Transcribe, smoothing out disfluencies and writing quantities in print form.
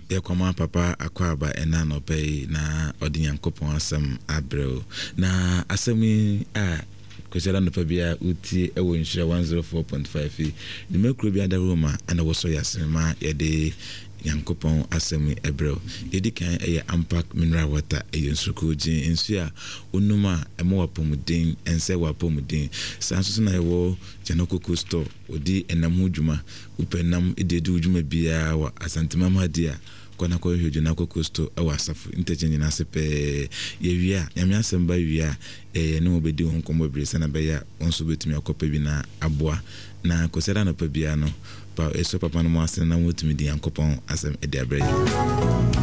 Yakoma papa akwaba ena no pay na odi Nyankopon asem abrel na asemi a kwesela no pabia uti ewo nhire 104.5 the mekro bia da roma ana woso yasema yede Nyankopon asemi ebrel yedi kan eye Ampac mineral water eye nsukoji ensu a onuma emo wapomuden ense wapomuden sanso na ewo Janokoko store odi enam dwuma upenam ededu dwuma bia wa Asantema Madia kwana kwa hwejo na kokosto ewa asafu interchange na sepe yewia nyame asemba wia ne obedi ho nkomo brese na beya onso betumi akopa bi na aboa na kosera na pa bia no pa eso papa no mo asena na wotumi di Nyankopon asem ede abrɛ